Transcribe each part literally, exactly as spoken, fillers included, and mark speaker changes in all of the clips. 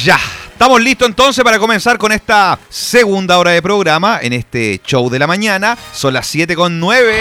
Speaker 1: Ya, estamos listos entonces para comenzar con esta segunda hora de programa en este show de la mañana. Son las siete con nueve.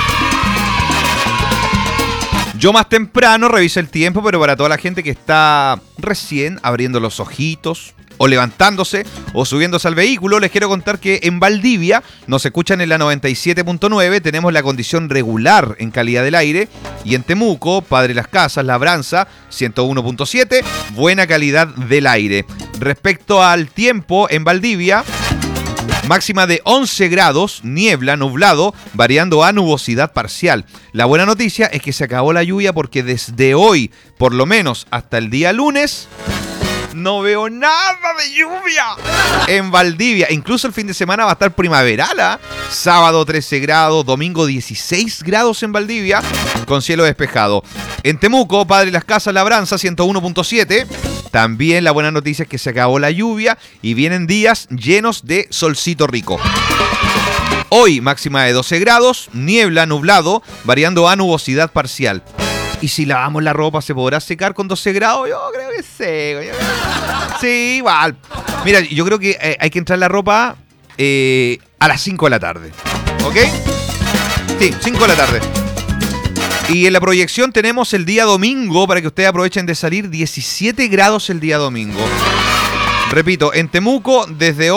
Speaker 1: Yo más temprano reviso el tiempo, pero para toda la gente que está recién abriendo los ojitos, o levantándose, o subiéndose al vehículo, les quiero contar que en Valdivia nos escuchan en la noventa y siete punto nueve, tenemos la condición regular en calidad del aire, y en Temuco, Padre Las Casas, Labranza, ciento uno punto siete, buena calidad del aire. Respecto al tiempo en Valdivia, máxima de once grados, niebla, nublado, variando a nubosidad parcial. La buena noticia es que se acabó la lluvia porque desde hoy, por lo menos hasta el día lunes, no veo nada de lluvia en Valdivia. Incluso el fin de semana va a estar primaveral, ¿eh? Sábado trece grados, domingo dieciséis grados en Valdivia, con cielo despejado. En Temuco, Padre Las Casas, Labranza, ciento uno punto siete. También la buena noticia es que se acabó la lluvia y vienen días llenos de solcito rico. Hoy máxima de doce grados, niebla, nublado, variando a nubosidad parcial. ¿Y si lavamos la ropa se podrá secar con doce grados? Yo creo que sí. Sí, igual. Mira, yo creo que eh, hay que entrar la ropa eh, a las cinco de la tarde. ¿Ok? Sí, cinco de la tarde. Y en la proyección tenemos el día domingo, para que ustedes aprovechen de salir, diecisiete grados el día domingo. Repito, en Temuco, desde hoy